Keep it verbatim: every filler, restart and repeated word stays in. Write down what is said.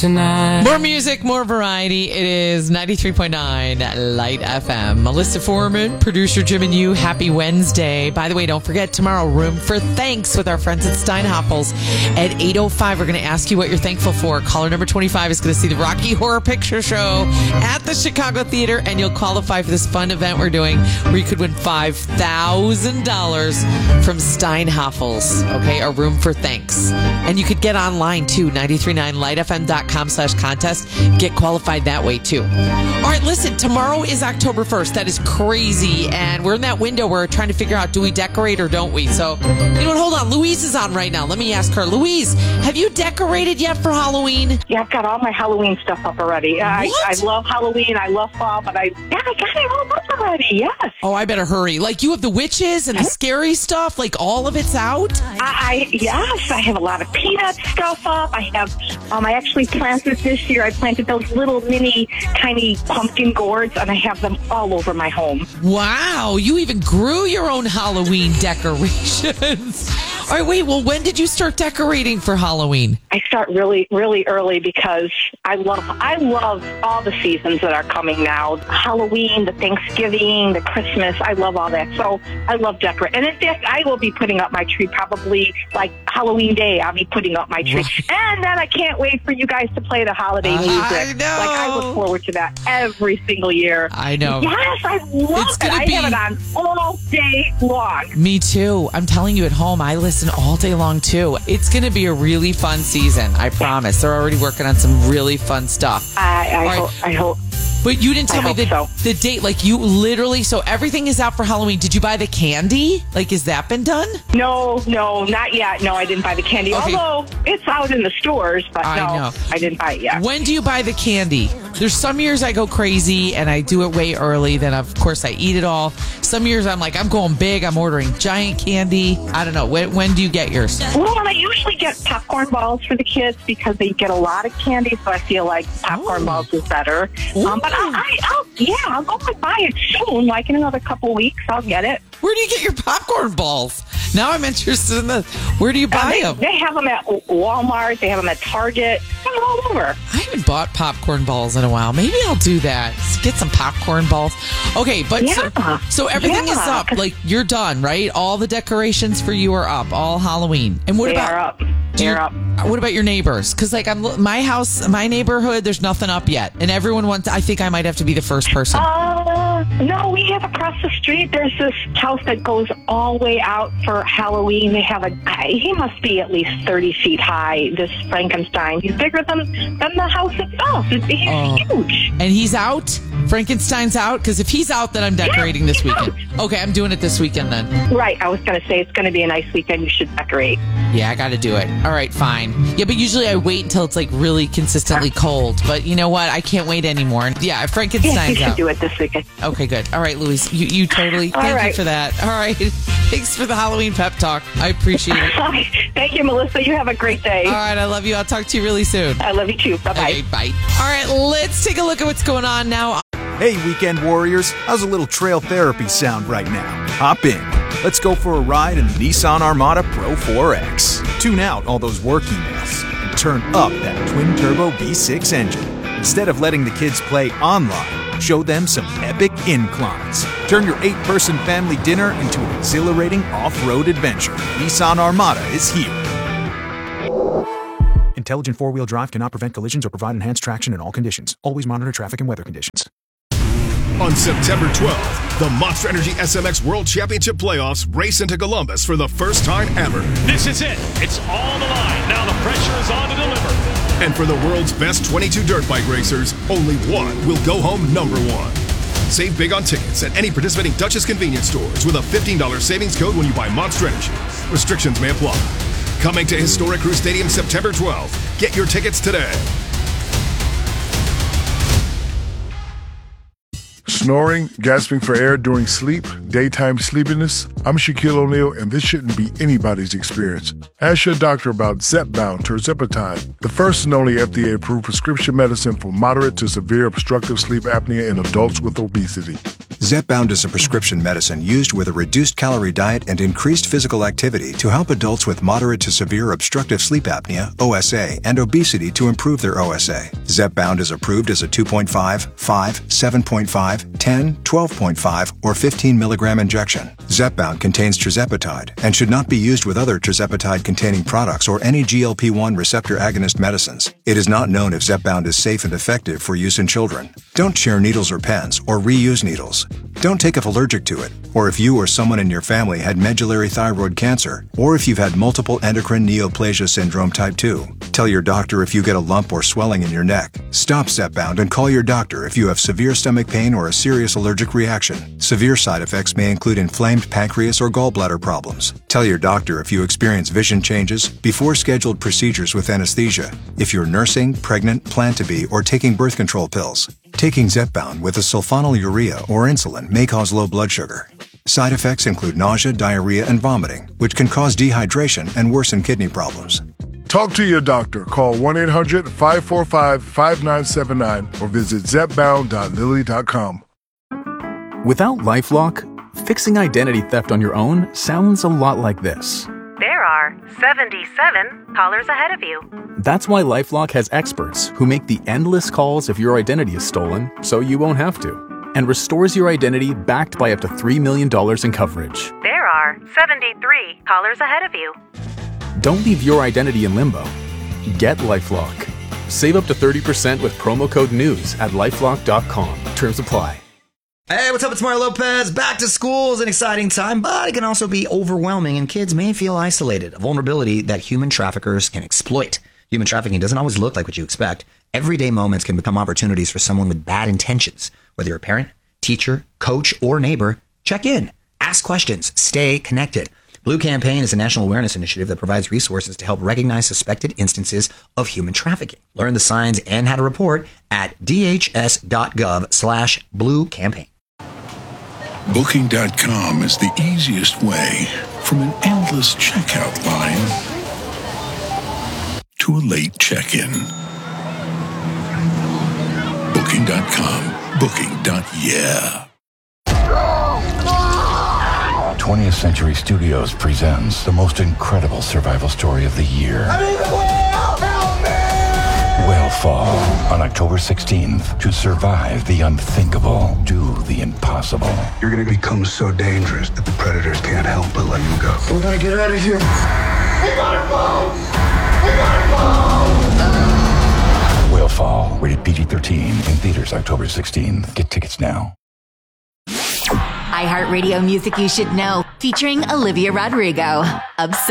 tonight. More music, more variety. It is ninety-three point nine Light F M. Melissa Foreman, producer Jim and you. Happy Wednesday. By the way, don't forget tomorrow, Room for Thanks with our friends at Steinhoffels at eight oh five. We're going to ask you what you're thankful for. Caller number twenty-five is going to see the Rocky Horror Picture Show at the Chicago Theater, and you'll qualify for this fun event we're doing where you could win five thousand dollars from Steinhoffels. Okay, a Room for Thanks. And you could get online too, nine three nine light f m dot com slash contest. Get qualified that way too. All right, listen, tomorrow is October first. That is crazy. And we're in that window where we're trying to figure out, do we decorate or don't we? So, you know what, hold on. Louise is on right now. Let me ask her. Louise, have you decorated yet for Halloween? Yeah, I've got all my Halloween stuff up already. I, I love Halloween. I love fall, but I, yeah, I got it all up already, yes. Oh, I better hurry. Like, you have the witches and the scary stuff? Like, all of it's out? I, I yes, I have a lot of peanut stuff up. I have, um, I actually planted this year, I planted those little mini tiny pumpkin gourds, and I have them all over my home. Wow, you even grew your own Halloween decorations. All right, wait, well, when did you start decorating for Halloween? I start really, really early because I love, I love all the seasons that are coming now. Halloween, the Thanksgiving, the Christmas, I love all that. So I love decorating. And in fact, I will be putting up my tree probably like Halloween Day. I'll be putting up my tree. Right. And then I can't wait for you guys to play the holiday music. I know. Like, I look forward to that every single year. I know. Yes, I love it's it. I be... have it on all day long. Me too. I'm telling you, at home, I listen all day long too. It's going to be a really fun season. I promise. They're already working on some really fun stuff. I, I, right. hope, I hope. But you didn't tell I me the, so. the date. Like, you literally, so everything is out for Halloween. Did you buy the candy? Like, has that been done? No, no, not yet. No, I didn't buy the candy. Okay. Although it's out in the stores, but I no, know. I didn't buy it yet. When do you buy the candy? There's some years I go crazy and I do it way early. Then, of course, I eat it all. Some years I'm like, I'm going big. I'm ordering giant candy. I don't know. When, when do you get yours? Well, I usually get popcorn balls for the kids because they get a lot of candy, so I feel like popcorn Ooh. balls is better. Um, but I, I, I'll, yeah, I'll go and buy it soon. Like in another couple of weeks, I'll get it. Where do you get your popcorn balls? Now I'm interested in the. Where do you buy uh, they, them? They have them at Walmart. They have them at Target. They're all over. I haven't bought popcorn balls in a while. Maybe I'll do that. Just get some popcorn balls. Okay, but Yeah. so, so everything Yeah. is up. Like, you're done, right? All the decorations for you are up. All Halloween. And what They about? are up. do you- They're up. What about your neighbors? Because like I'm my house, my neighborhood, there's nothing up yet, and everyone wants. I think I might have to be the first person. Uh, no, we have across the street. There's this house that goes all the way out for Halloween. They have a. He must be at least thirty feet high. This Frankenstein. He's bigger than than the house itself. It's, he's Oh. huge. And he's out. Frankenstein's out. Because if he's out, then I'm decorating Yeah, this he's weekend. Okay, I'm doing it this weekend then. Right. I was going to say it's going to be a nice weekend. You should decorate. Yeah, I got to do it. All right, fine. Yeah, but usually I wait until it's like really consistently cold. But you know what? I can't wait anymore. Yeah, Yeah, Frankenstein's you should out. do it this weekend. Okay, good. All right, Louise, you, you totally, All thank you right. for that. All right. Thanks for the Halloween pep talk. I appreciate it. Thank you, Melissa. You have a great day. All right, I love you. I'll talk to you really soon. I love you too. Bye-bye. Okay, bye. All right, let's take a look at what's going on now. Hey, weekend warriors, how's a little trail therapy sound right now? Hop in. Let's go for a ride in the Nissan Armada Pro four X. Tune out all those work emails and turn up that twin-turbo V six engine. Instead of letting the kids play online, show them some epic inclines. Turn your eight-person family dinner into an exhilarating off-road adventure. Nissan Armada is here. Intelligent four-wheel drive cannot prevent collisions or provide enhanced traction in all conditions. Always monitor traffic and weather conditions. On September twelfth, the Monster Energy S M X World Championship Playoffs race into Columbus for the first time ever. This is it. It's all on the line. Now the pressure is on to deliver. And for the world's best twenty-two dirt bike racers, only one will go home number one. Save big on tickets at any participating Duchess convenience stores with a fifteen dollars savings code when you buy Monster Energy. Restrictions may apply. Coming to Historic Crew Stadium September twelfth. Get your tickets today. Snoring, gasping for air during sleep, daytime sleepiness. I'm Shaquille O'Neal, and this shouldn't be anybody's experience. Ask your doctor about Zepbound tirzepatide, the first and only F D A-approved prescription medicine for moderate to severe obstructive sleep apnea in adults with obesity. Zepbound is a prescription medicine used with a reduced calorie diet and increased physical activity to help adults with moderate to severe obstructive sleep apnea, O S A, and obesity to improve their O S A. Zepbound is approved as a two point five, five, seven point five, ten, twelve point five, or fifteen milligram injection. Zepbound contains tirzepatide and should not be used with other tirzepatide-containing products or any G L P one receptor agonist medicines. It is not known if Zepbound is safe and effective for use in children. Don't share needles or pens or reuse needles. Don't take if allergic to it, or if you or someone in your family had medullary thyroid cancer, or if you've had multiple endocrine neoplasia syndrome type two. Tell your doctor if you get a lump or swelling in your neck. Stop Zepbound and call your doctor if you have severe stomach pain or a serious allergic reaction. Severe side effects may include inflamed pancreas or gallbladder problems. Tell your doctor if you experience vision changes before scheduled procedures with anesthesia, if you're nursing, pregnant, plan to be, or taking birth control pills. Taking Zepbound with a sulfonylurea or insulin may cause low blood sugar. Side effects include nausea, diarrhea, and vomiting, which can cause dehydration and worsen kidney problems. Talk to your doctor. Call one eight hundred, five four five, five nine seven nine or visit zepbound dot lilly dot com. Without LifeLock, fixing identity theft on your own sounds a lot like this. There are seventy-seven callers ahead of you. That's why LifeLock has experts who make the endless calls if your identity is stolen so you won't have to, and restores your identity backed by up to three million dollars in coverage. There are seventy-three callers ahead of you. Don't leave your identity in limbo. Get LifeLock. Save up to thirty percent with promo code NEWS at lifelock dot com. Terms apply. Hey, what's up? It's Mario Lopez. Back to school is an exciting time, but it can also be overwhelming, and kids may feel isolated, a vulnerability that human traffickers can exploit. Human trafficking doesn't always look like what you expect. Everyday moments can become opportunities for someone with bad intentions. Whether you're a parent, teacher, coach, or neighbor, check in, ask questions, stay connected. Blue Campaign is a national awareness initiative that provides resources to help recognize suspected instances of human trafficking. Learn the signs and how to report at dhs.gov slash blue campaign. Booking dot com is the easiest way from an endless checkout line to a late check-in. Booking dot com. Booking. Yeah. twentieth Century Studios presents the most incredible survival story of the year. I need a whale! Help me! Whalefall on October sixteenth. To survive the unthinkable, do the impossible. You're going to become so dangerous that the predators can't help but let you go. We're going to get out of here. We gotta go! We gotta go! Whalefall, rated P G thirteen, in theaters October sixteenth. Get tickets now. iHeartRadio Music You Should Know, featuring Olivia Rodrigo. Obsessed.